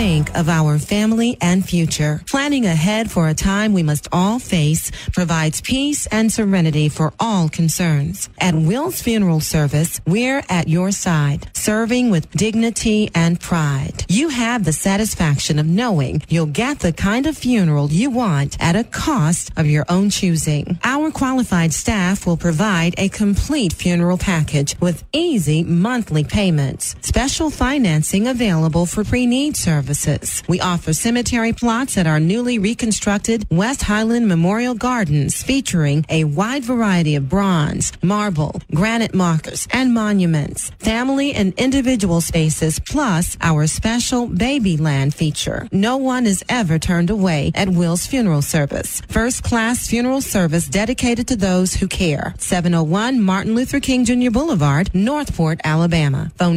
think of our family and future. Planning ahead for a time we must all face provides peace and serenity for all concerns. At Will's Funeral Service, we're at your side, serving with dignity and pride. You have the satisfaction of knowing you'll get the kind of funeral you want at a cost of your own choosing. Our qualified staff will provide a complete funeral package with easy monthly payments. Special financing available for pre-need services. We offer cemetery plots at our newly reconstructed West Highland Memorial Gardens, featuring a wide variety of bronze, marble, granite markers, and monuments. Family and individual spaces, plus our special baby land feature. No one is ever turned away at Will's Funeral Service. First-class funeral service dedicated to those who care. 701 Martin Luther King Jr. Boulevard, Northport, Alabama. Phone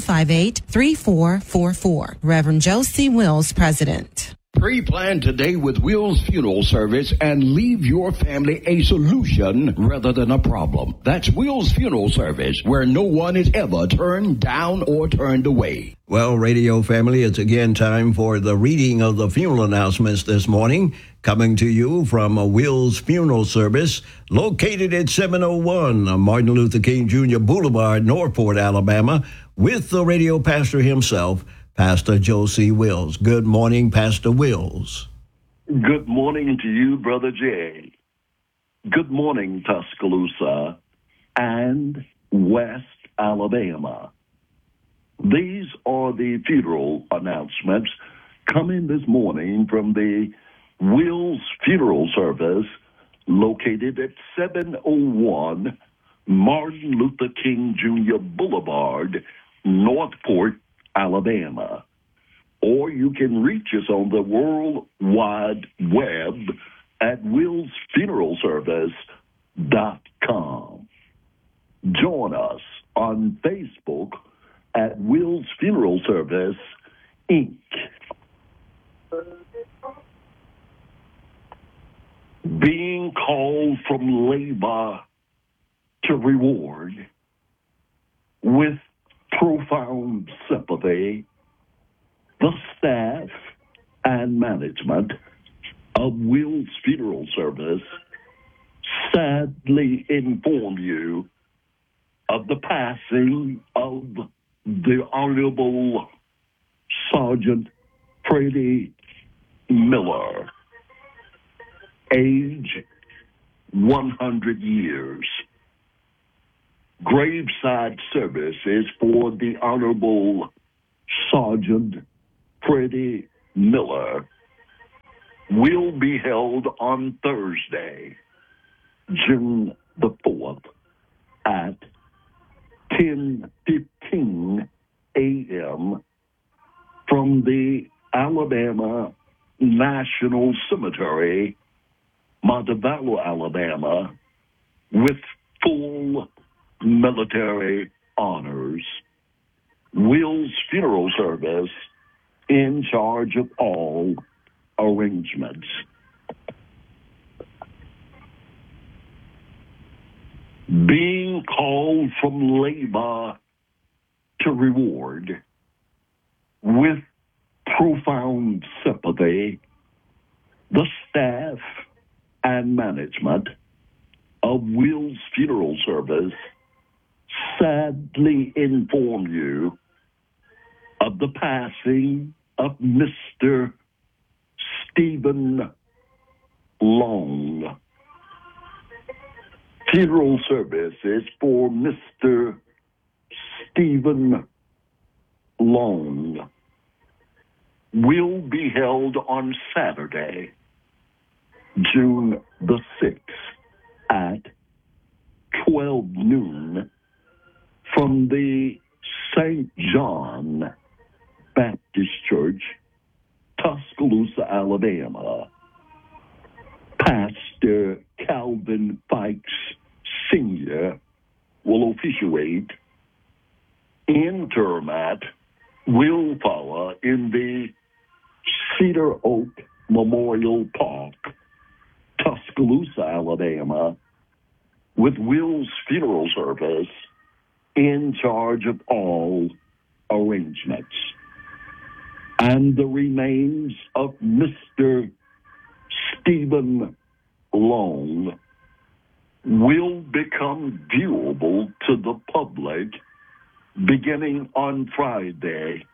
758-3444. Reverend Josie Wills, President. Pre-plan today with Will's Funeral Service and leave your family a solution rather than a problem. That's Will's Funeral Service, where no one is ever turned down or turned away. Well, radio family, it's again time for the reading of the funeral announcements this morning, coming to you from Will's Funeral Service, located at 701 Martin Luther King Jr. Boulevard, Northport, Alabama, with the radio pastor himself, Pastor Josie Wills. Good morning, Pastor Wills. Good morning to you, Brother Jay. Good morning, Tuscaloosa and West Alabama. These are the funeral announcements coming this morning from the Will's Funeral Service, located at 701 Martin Luther King Jr. Boulevard, Northport, Alabama. Or you can reach us on the World Wide Web at willsfuneralservice.com. Join us on Facebook at Will's Funeral Service, Inc. Being called from labor to reward with profound sympathy, the staff and management of Will's Funeral Service sadly inform you of the passing of the Honorable Sergeant Freddie Miller, age 100 years. Graveside services for the Honorable Sergeant Freddie Miller will be held on Thursday, June the 4th at 10:15 a.m. from the Alabama National Cemetery, Montevallo, Alabama, with full military honors. Will's Funeral Service in charge of all arrangements. Being called from labor to reward with profound sympathy, the staff and management of Will's Funeral Service sadly inform you of the passing of Mr. Stephen Long. Funeral services for Mr. Stephen Long will be held on Saturday, June the 6th at 12 noon from the St. John Baptist Church, Tuscaloosa, Alabama. Pastor Calvin Fikes Sr. will officiate. Intermat will follow in the Cedar Oak Memorial Park, Tuscaloosa, Alabama, with Will's Funeral Service in charge of all arrangements. and the remains of Mr. Stephen Long will become viewable to the public beginning on Friday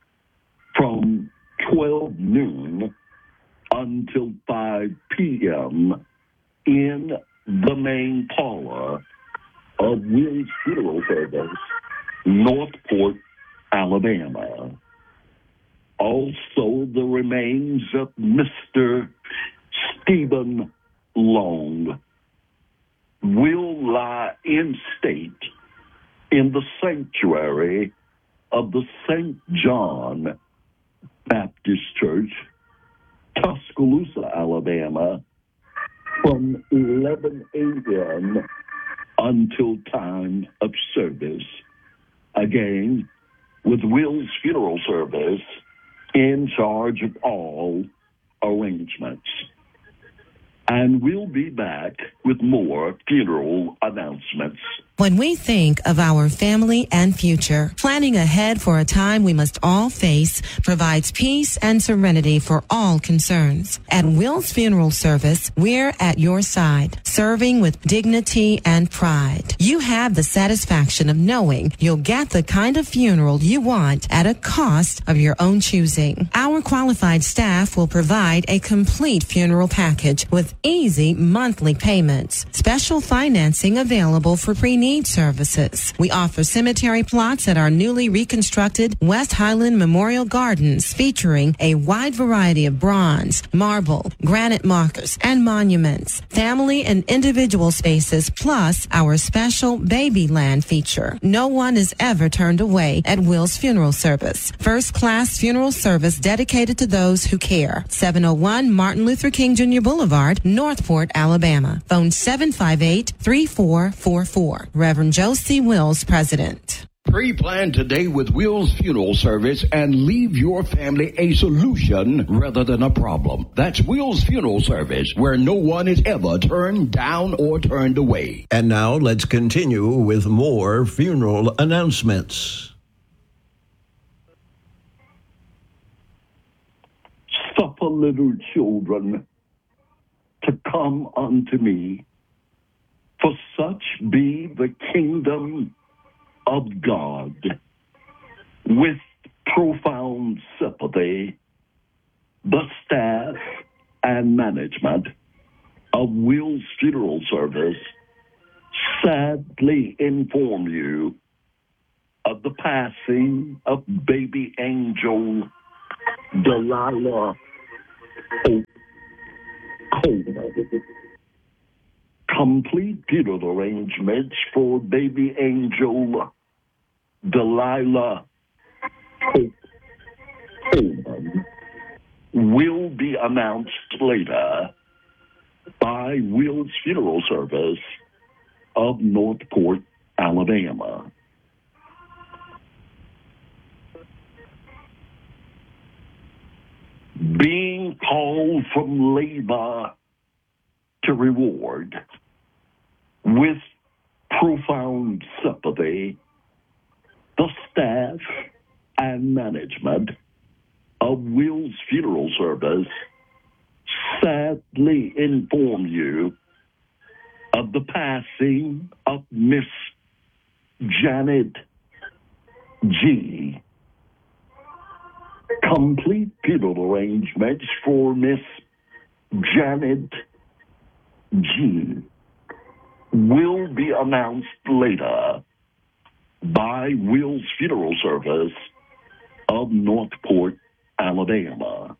from 12 noon until 5 p.m. in the main parlor of Will's Funeral Service, Northport, Alabama. Also, the remains of Mr. Stephen Long will lie in state in the sanctuary of the St. John Baptist Church, Tuscaloosa, Alabama, from 11 a.m. until time of service. Again, with Will's Funeral Service in charge of all arrangements. And we'll be back with more funeral announcements. When we think of our family and future, planning ahead for a time we must all face provides peace and serenity for all concerns. At Will's Funeral Service, we're at your side, serving with dignity and pride. You have the satisfaction of knowing you'll get the kind of funeral you want at a cost of your own choosing. Our qualified staff will provide a complete funeral package with easy monthly payments. Special financing available for pre-need services. We offer cemetery plots at our newly reconstructed West Highland Memorial Gardens, featuring a wide variety of bronze, marble, granite markers, and monuments, family and individual spaces, plus our special baby land feature. No one is ever turned away at Will's Funeral Service. First-class funeral service dedicated to those who care. 701 Martin Luther King Jr. Boulevard, Northport, Alabama. Phone 758-3444. Reverend Josie Wills, President. Pre-plan today with Will's Funeral Service and leave your family a solution rather than a problem. That's Will's Funeral Service, where no one is ever turned down or turned away. And now let's continue with more funeral announcements. Suffer little children to come unto me, for such be the kingdom of God. With profound sympathy, the staff and management of Will's Funeral Service sadly inform you of the passing of baby angel Delilah Hope Coleman. Complete funeral arrangements for baby angel Delilah Hope Coleman will be announced later by Will's Funeral Service of Northport, Alabama. Being called from labor to reward, with profound sympathy, the staff and management of Will's Funeral Service sadly inform you of the passing of Miss Janet G. Complete funeral arrangements for Miss Janet G. will be announced later by Will's Funeral Service of Northport, Alabama.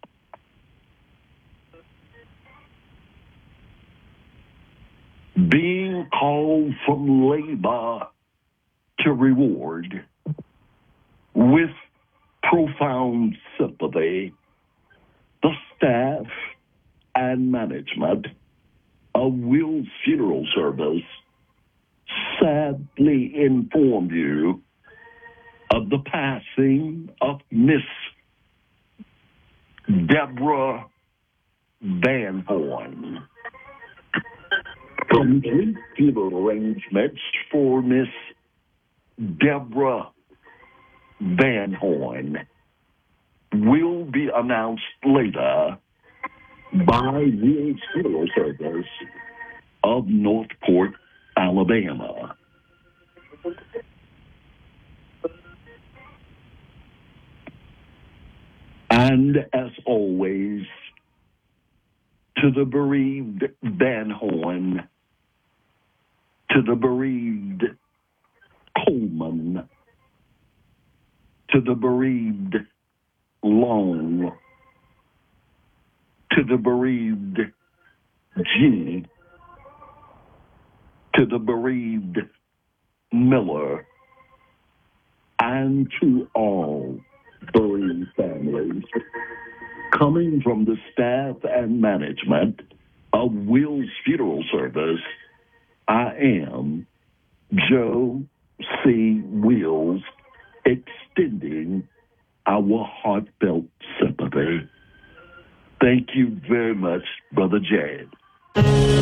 Being called from labor to reward, with profound sympathy, the staff and management of Will's Funeral Service sadly inform you of the passing of Miss Deborah Van Horn. Complete funeral arrangements for Miss Deborah Van Horn will be announced later by Wills Funeral Service of Northport, Alabama. And as always, to the bereaved Van Horn, to the bereaved Coleman, to the bereaved Long, to the bereaved G, to the bereaved Miller, and to all bereaved families, coming from the staff and management of Wills Funeral Service, I am Joe C. Wills, extending our heartfelt sympathy. Thank you very much, Brother Jad.